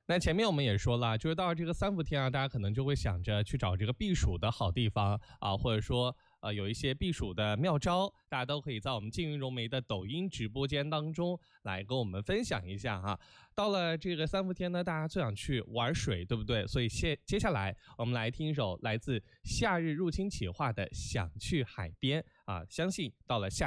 那前面我们也说了，就是到了这个三伏天啊，大家可能就会想着去找这个避暑的好地方啊，或者说有一些避暑的妙招，大家都可以在我们静云融媒的抖音直播间当中来跟我们分享一下哈。到了这个三伏天呢，大家最想去玩水，对不对？所以接下来我们来听一首来自夏日入侵企划的《想去海边》啊，相信到了夏